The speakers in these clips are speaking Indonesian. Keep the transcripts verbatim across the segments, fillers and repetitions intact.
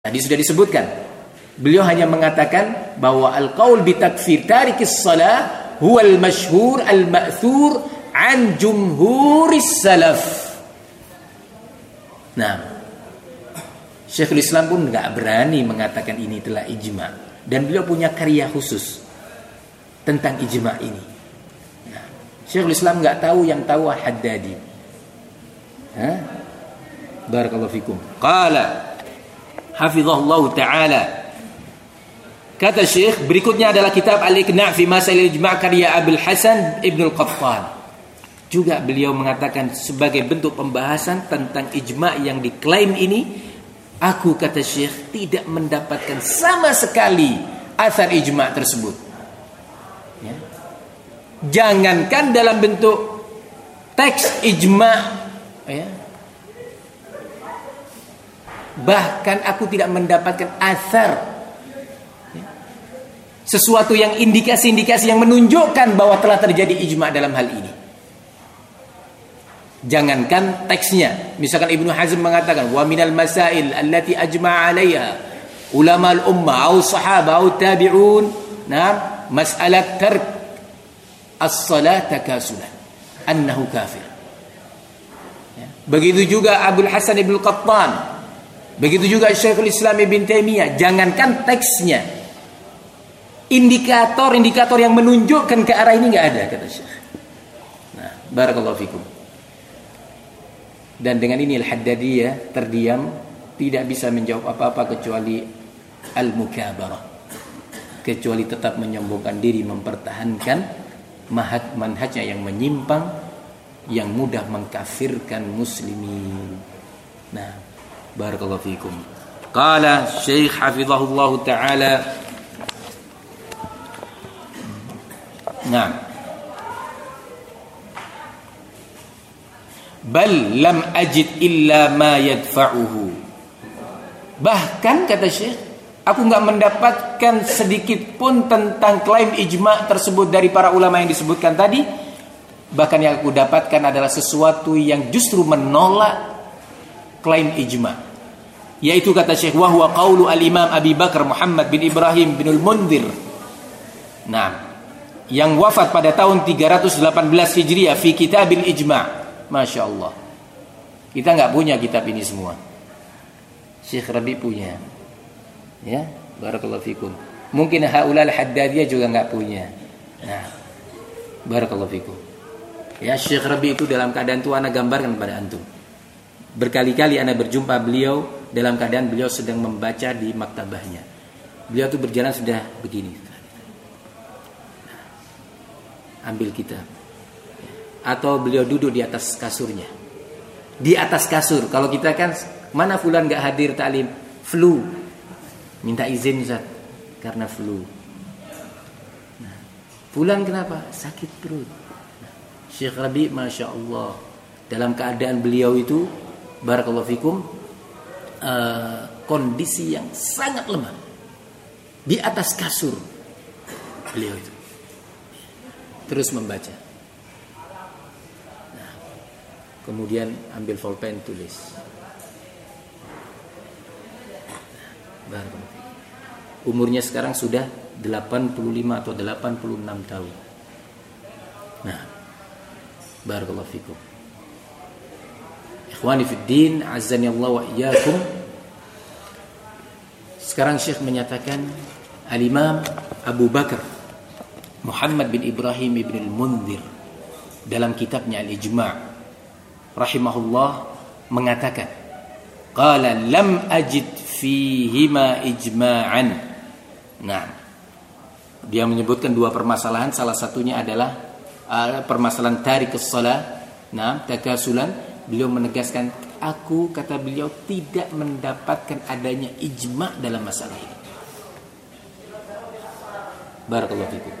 Tadi sudah disebutkan. Beliau hanya mengatakan bahwa al-qaul bi takfir tarikis shalah huwa al-masyhur al-ma'thur an jumhuris salaf. Nah, Syekhul Islam pun enggak berani mengatakan ini telah ijma, dan beliau punya karya khusus tentang ijma ini. Nah, Syekhul Islam enggak tahu yang tahu Haddadi. Hah? Barakallahu fikum. Qala hafizahullah ta'ala. Kata Syekh, berikutnya adalah kitab Al-Iqna' fi Masail Ijma' karya Abul Hasan Ibn Al-Qattan. Juga beliau mengatakan sebagai bentuk pembahasan tentang ijma' yang diklaim ini, aku, kata Syekh, tidak mendapatkan sama sekali asar ijma' tersebut. Ya. Jangankan dalam bentuk teks ijma', ya, bahkan aku tidak mendapatkan asar, ya, sesuatu yang indikasi-indikasi yang menunjukkan bahwa telah terjadi ijma' dalam hal ini. Jangankan teksnya, misalkan Ibnu Hazm mengatakan wa minal masail allati ajma'a 'alaiha ulama al-ummah au sahaba au tabi'un, nah, mas'alat tark as-salat takasulan annahu kafir. Ya. Begitu juga Abul Hasan Ibn Qattan, begitu juga Syekhul Islam Ibn Taimiyah. Jangankan teksnya, indikator-indikator yang menunjukkan ke arah ini enggak ada, kata Syekh. Nah, barakallahu fikum. Dan dengan ini Al-Haddadiyah terdiam, tidak bisa menjawab apa-apa kecuali al-mukabarah, kecuali tetap menyombongkan diri, mempertahankan manhaj manhajnya yang menyimpang, yang mudah mengkafirkan muslimin. Nah, barakallahu fikum. Qala Syekh hafizahullah ta'ala. Nah, bal lam ajid illa ma yadfa'uhu. Bahkan, kata Syekh, aku enggak mendapatkan sedikit pun tentang klaim ijma' tersebut dari para ulama yang disebutkan tadi. Bahkan yang aku dapatkan adalah sesuatu yang justru menolak klaim ijma', yaitu, kata Syekh, wa huwa qaulu al-Imam Abi Bakar Muhammad bin Ibrahim bin al-Mundhir, nah, yang wafat pada tahun tiga ratus delapan belas Hijriah, fi Kitabil Ijma'. Masya Allah, kita nggak punya kitab ini semua. Syekh Rabi punya, ya, barakallahu fikum. Mungkin haulal Haddadiyah juga nggak punya. Nah, barakallahu fikum. Ya, Syekh Rabi itu dalam keadaan tua, ana gambarkan pada antum. Berkali-kali ana berjumpa beliau dalam keadaan beliau sedang membaca di maktabahnya. Beliau tuh berjalan sudah begini, ambil kitab, atau beliau duduk di atas kasurnya. Di atas kasur. Kalau kita kan, mana fulan gak hadir ta'lim? Flu. Minta izin, Ustaz, karena flu. Nah, fulan kenapa? Sakit perut. Nah, Syekh Rabi, Masya Allah, dalam keadaan beliau itu, barakallahu fikum, uh, kondisi yang sangat lemah, di atas kasur beliau itu terus membaca. Nah, kemudian ambil pulpen, tulis. Nah, umurnya sekarang sudah delapan puluh lima atau delapan puluh enam tahun. Nah, barakallahu fikum. Ikhwani fid din, azani Allah wa iyyakum. Sekarang Syekh menyatakan Al-Imam Abu Bakar Muhammad bin Ibrahim ibn al-Mundhir dalam kitabnya Al-Ijma' rahimahullah mengatakan, qala lam ajid fihima ijma'an. Nah, dia menyebutkan dua permasalahan, salah satunya adalah uh, permasalahan tarikus shalah, nah, takasulan. Beliau menegaskan, aku, kata beliau, tidak mendapatkan adanya ijma' dalam masalah ini. Barakallahu fikum.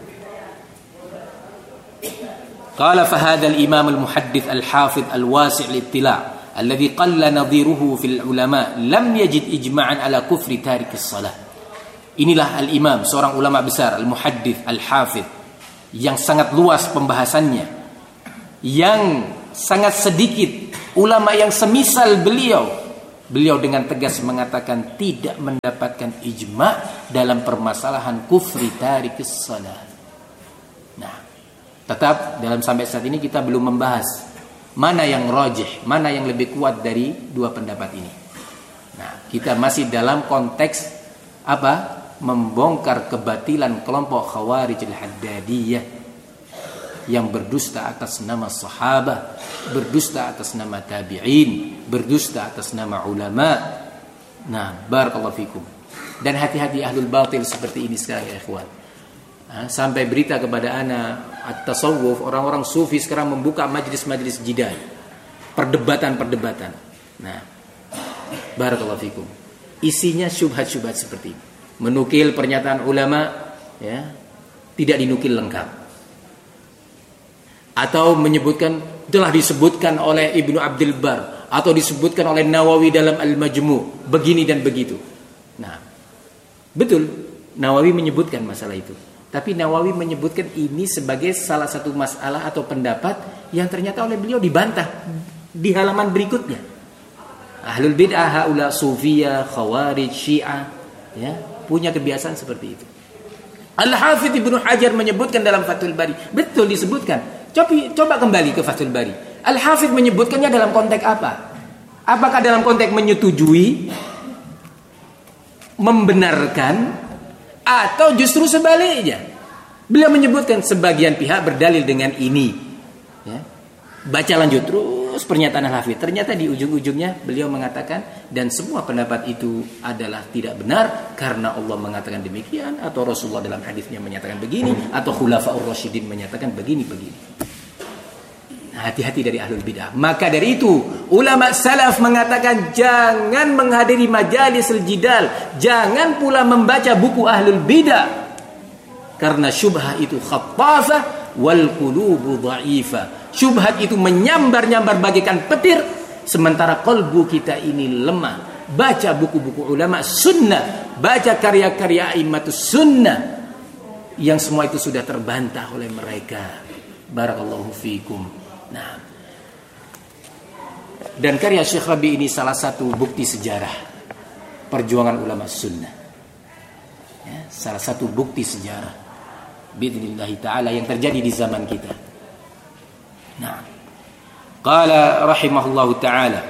Qala fa hadha al-imam al-muhaddith al-hafidh al-wasi' al-ittila' alladhi qalla nadhiruhu fil ulama lam yajid ijma'an ala kufri tarikis shalah. Inilah al-imam, seorang ulama besar, al-muhaddith al-hafidh, yang sangat luas pembahasannya, yang sangat sedikit ulama yang semisal beliau beliau dengan tegas mengatakan tidak mendapatkan ijma' dalam permasalahan kufri tarikis shalah. Nah, tetap dalam sampai saat ini kita belum membahas mana yang rajih, mana yang lebih kuat dari dua pendapat ini. Nah, kita masih dalam konteks apa? Membongkar kebatilan kelompok Khawarij al-Haddadiyah yang berdusta atas nama sahabat, berdusta atas nama tabi'in, berdusta atas nama ulama. Nah, barakallahu fikum. Dan hati-hati ahlul batil seperti ini sekarang ya ikhwan. Sampai berita kepada ana at-tasawuf, orang-orang sufi sekarang membuka majlis-majlis jidal, perdebatan-perdebatan. Nah, barakallahu fikum. Isinya syubhat-syubhat seperti ini. Menukil pernyataan ulama, ya, tidak dinukil lengkap. Atau menyebutkan, telah disebutkan oleh Ibnu Abdul Bar, atau disebutkan oleh Nawawi dalam Al-Majmu', begini dan begitu. Nah, betul, Nawawi menyebutkan masalah itu. Tapi Nawawi menyebutkan ini sebagai salah satu masalah atau pendapat yang ternyata oleh beliau dibantah di halaman berikutnya. Ahlul bid'ah, haula sufiyah, khawarij, syiah, ya, punya kebiasaan seperti itu. Al-Hafidz Ibnu Hajar menyebutkan dalam Fathul Bari, betul disebutkan. Coba, coba kembali ke Fathul Bari. Al-Hafidz menyebutkannya dalam konteks apa? Apakah dalam konteks menyetujui, membenarkan, atau justru sebaliknya? Beliau menyebutkan sebagian pihak berdalil dengan ini. Ya. Baca lanjut terus pernyataan Al-Hafidz. Ternyata di ujung-ujungnya beliau mengatakan, dan semua pendapat itu adalah tidak benar karena Allah mengatakan demikian, atau Rasulullah dalam hadisnya menyatakan begini, atau Khulafaur Rasyidin menyatakan begini-begini. Nah, hati-hati dari ahlul bidah. Maka dari itu ulama salaf mengatakan jangan menghadiri majalis al-jidal, jangan pula membaca buku ahlul bidah, karena syubhah itu khattafah wal qulubu dha'ifah. Syubhat itu menyambar-nyambar bagaikan petir, sementara kalbu kita ini lemah. Baca buku-buku ulama sunnah, baca karya-karya a'immatus sunnah, yang semua itu sudah terbantah oleh mereka. Barakallahu fikum. Nah, dan karya Syekh Rabi ini salah satu bukti sejarah perjuangan ulama sunnah, ya, salah satu bukti sejarah bi'idznillah ta'ala yang terjadi di zaman kita. Nah, qala rahimahullahu ta'ala,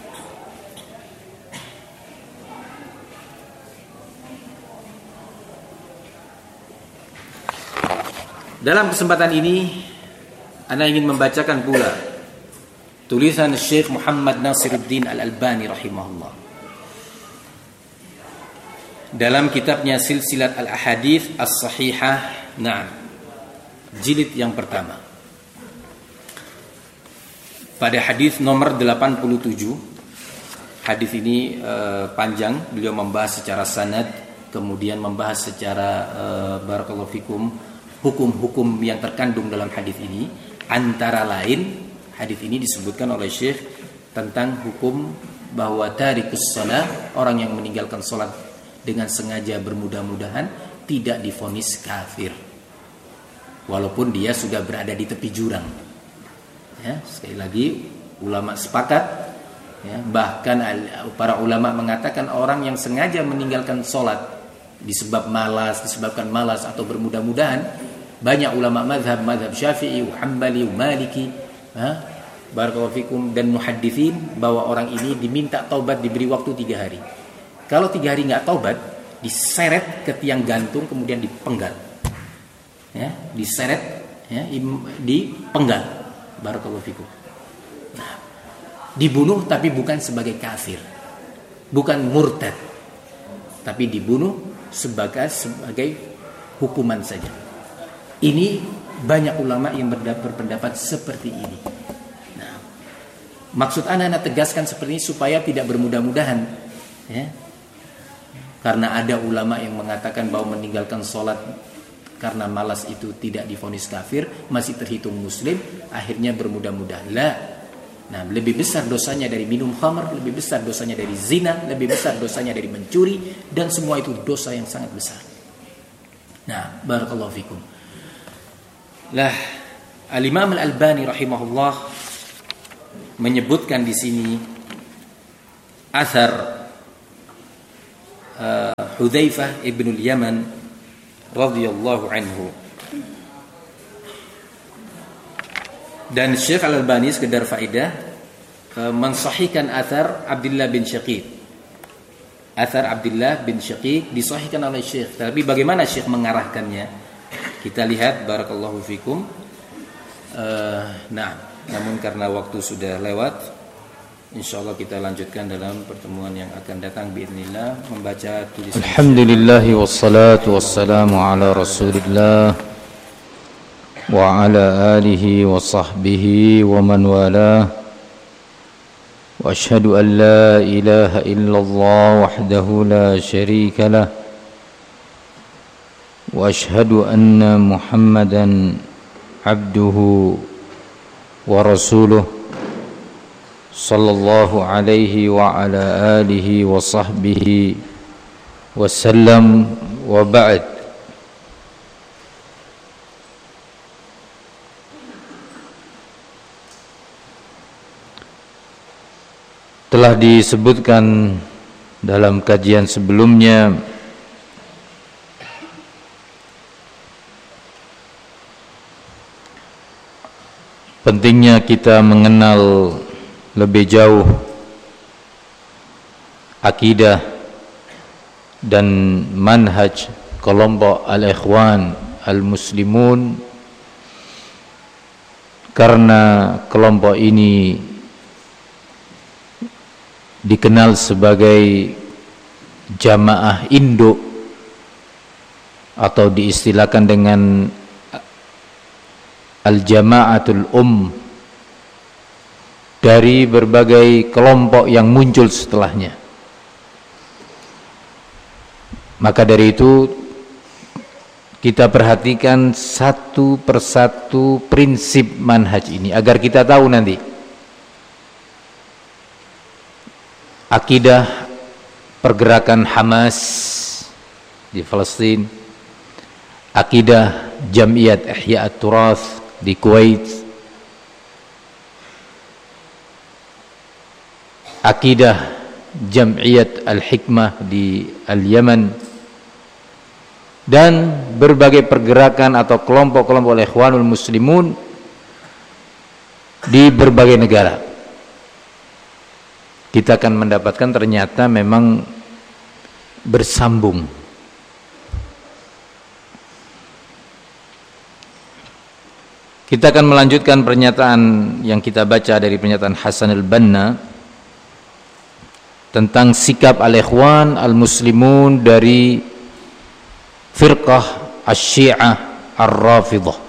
dalam kesempatan ini ana ingin membacakan pula tulisan Syekh Muhammad Nasiruddin Al-Albani rahimahullah dalam kitabnya Silsilat Al-Ahadits As-Sahihah, nah, jilid yang pertama. Pada hadis nomor delapan puluh tujuh, hadis ini uh, panjang, beliau membahas secara sanad, kemudian membahas secara uh, barakallahu fikum hukum-hukum yang terkandung dalam hadis ini. Antara lain, hadis ini disebutkan oleh Syekh tentang hukum bahwa tarikus shalah, orang yang meninggalkan salat dengan sengaja bermudah-mudahan, tidak divonis kafir walaupun dia sudah berada di tepi jurang. Ya, sekali lagi ulama sepakat, ya, bahkan para ulama mengatakan orang yang sengaja meninggalkan sholat disebab malas, disebabkan malas atau bermudah-mudahan, banyak ulama mazhab, mazhab Syafi'i, Hambali, Maliki, ha, barakallahu fikum, dan muhadditsin, bahwa orang ini diminta taubat, diberi waktu tiga hari. Kalau tiga hari nggak taubat, diseret ke tiang gantung kemudian dipenggal, ya, diseret, ya, dipenggal. Barakallahu fikum. Nah, dibunuh tapi bukan sebagai kafir, bukan murtad, tapi dibunuh sebagai sebagai hukuman saja. Ini banyak ulama yang berpendapat seperti ini. Nah, maksud anak-anak tegaskan seperti ini supaya tidak bermudah-mudahan, ya. Karena ada ulama yang mengatakan bahwa meninggalkan sholat karena malas itu tidak divonis kafir, masih terhitung muslim, akhirnya bermudah-mudahan. Lah. Nah, lebih besar dosanya dari minum khamr, lebih besar dosanya dari zina, lebih besar dosanya dari mencuri, dan semua itu dosa yang sangat besar. Nah, barakallahu fikum. Lah, Al-Imam Al-Albani rahimahullah menyebutkan di sini athar uh, Hudzaifah ibn al-Yaman radhiyallahu anhu. Dan Syekh Al-Albani sekedar faedah uh, mensahihkan athar Abdullah bin Syaqiq. Athar Abdullah bin Syaqiq disahihkan oleh Syekh. Tapi bagaimana Syekh mengarahkannya? Kita lihat, barakallahu fikum. Uh, nah, namun karena waktu sudah lewat, insyaallah kita lanjutkan dalam pertemuan yang akan datang biidznillah, membaca tulisan. Alhamdulillah wassalatu wassalamu ala Rasulillah wa ala alihi wa sahbihi wa man walah. Wa asyhadu an la ilaha illallah wahdahu la syarika lah. Wa asyhadu anna Muhammadan abduhu wa rasuluh sallallahu alaihi wa ala alihi wa sahbihi wasallam, wa ba'd. Telah disebutkan dalam kajian sebelumnya pentingnya kita mengenal lebih jauh akidah dan manhaj kelompok al-ikhwan al-muslimun, karena kelompok ini dikenal sebagai jamaah induk atau diistilahkan dengan al-jama'atul um dari berbagai kelompok yang muncul setelahnya. Maka dari itu kita perhatikan satu persatu prinsip manhaj ini agar kita tahu nanti akidah pergerakan Hamas di Palestina, akidah Jamiyat Ihya at-Turath di Kuwait, akidah Jam'iyat Al-Hikmah di Al-Yaman, dan berbagai pergerakan atau kelompok-kelompok Ikhwanul Muslimun di berbagai negara. Kita akan mendapatkan ternyata memang bersambung. Kita akan melanjutkan pernyataan yang kita baca dari pernyataan Hasan al-Banna tentang sikap al-ikhwan al-muslimun dari firqah asy-syi'ah ar-rafidhah.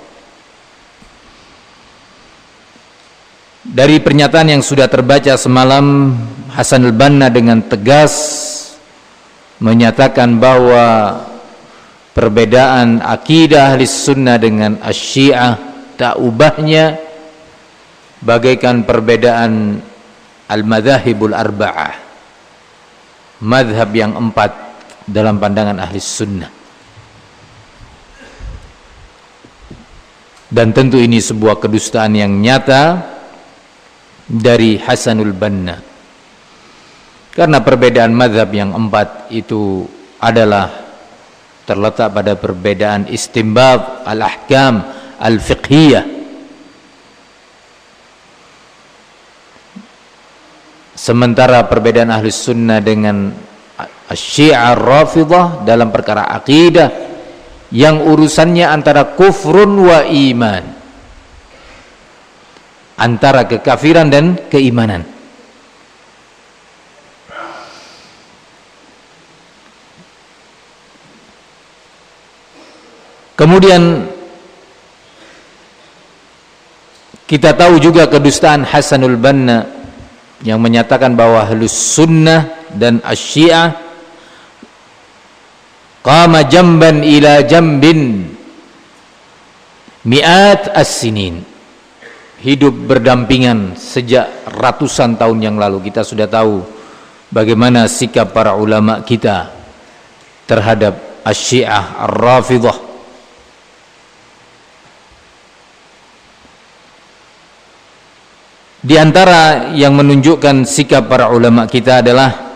Dari pernyataan yang sudah terbaca semalam, Hasan al-Banna dengan tegas menyatakan bahwa perbedaan akidah ahli sunnah dengan asy-syi'ah tak ubahnya bagaikan perbedaan al-madzahibul arba'ah, madhab yang empat dalam pandangan ahli sunnah. Dan tentu ini sebuah kedustaan yang nyata dari Hasanul Banna, karena perbedaan madhab yang empat itu adalah terletak pada perbedaan istinbat al-ahkam al-fiqhiyah. Sementara perbedaan ahli sunnah dengan asy-syi'ah ar-rafidhah dalam perkara akidah yang urusannya antara kufrun wa iman, antara kekafiran dan keimanan. Kemudian kita tahu juga kedustaan Hasanul Banna yang menyatakan bahwa ahlus sunnah dan asy-syi'ah qama jamban ila jambin mi'at as-sinin, hidup berdampingan sejak ratusan tahun yang lalu. Kita sudah tahu bagaimana sikap para ulama kita terhadap asy-syi'ah ar-rafidhah. Di antara yang menunjukkan sikap para ulama kita adalah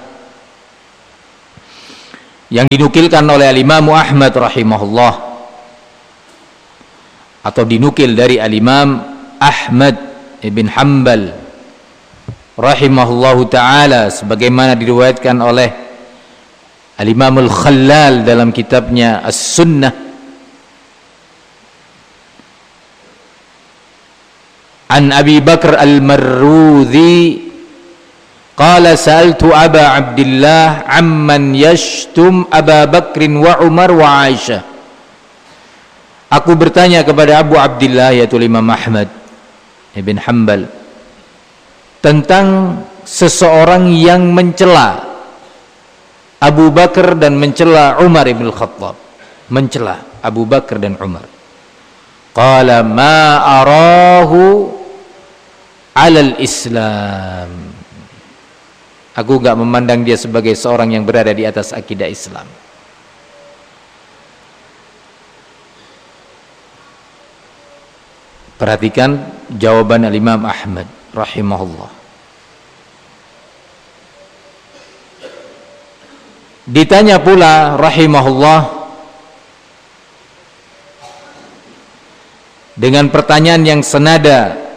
yang dinukilkan oleh Al-Imam Ahmad rahimahullah, atau dinukil dari Al-Imam Ahmad ibn Hanbal rahimahullahu ta'ala, sebagaimana diriwayatkan oleh Al-Imam Al-Khallal dalam kitabnya As-Sunnah, an Abi Bakr Al-Marruzi qala sa'altu Aba Abdillah amman yashtum Aba Bakrin wa Umar wa Aisyah. Aku bertanya kepada Abu Abdillah, yaitu Imam Ahmad ibn Hanbal, tentang seseorang yang mencela Abu Bakar dan mencela Umar ibn Khattab, mencela Abu Bakar dan Umar. Qala ma arahu alal Islam. Aku enggak memandang dia sebagai seorang yang berada di atas akidah Islam. Perhatikan jawaban Al-Imam Ahmad rahimahullah. Ditanya pula rahimahullah dengan pertanyaan yang senada